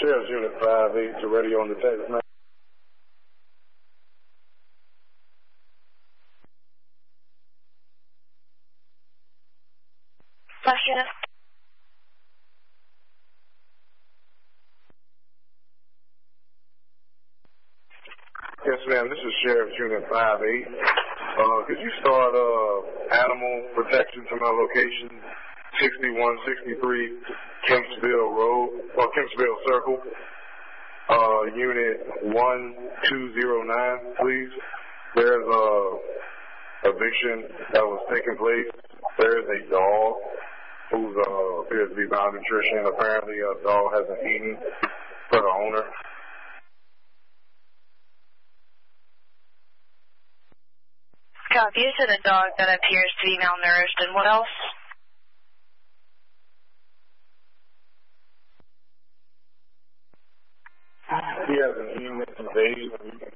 Sheriff's Unit 5-8 to radio on the text, man. Flash unit. Yes, ma'am. This is Sheriff's Unit 5-8. Could you start animal protection to my location, 6163 Kempsville Road, or Kempsville Circle, Unit 1209, please. There's a eviction that was taking place. There's a dog who appears to be malnutrition. Apparently, a dog hasn't eaten for the owner. Copy. You said a dog that appears to be malnourished, and what else? He hasn't eaten in some days. You can